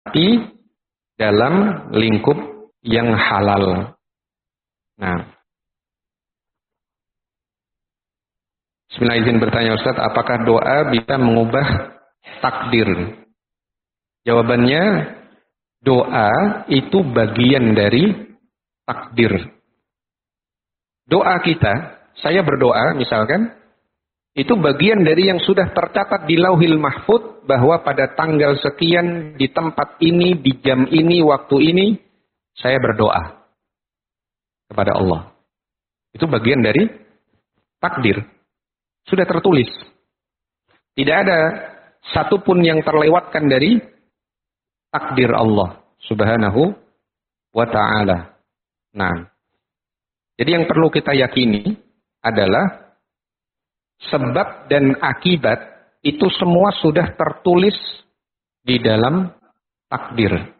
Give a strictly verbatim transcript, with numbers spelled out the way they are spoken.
dalam lingkup yang halal. Nah, Bismillah, izin bertanya Ustaz, apakah doa bisa mengubah takdir? Jawabannya, doa itu bagian dari takdir. Doa kita, saya berdoa misalkan, itu bagian dari yang sudah tercatat di Lauhil Mahfuz bahwa pada tanggal sekian di tempat ini, di jam ini, waktu ini saya berdoa kepada Allah. Itu bagian dari takdir. Sudah tertulis. Tidak ada satupun yang terlewatkan dari takdir Allah Subhanahu wa ta'ala. Nah, jadi yang perlu kita yakini adalah sebab dan akibat itu semua sudah tertulis di dalam takdir.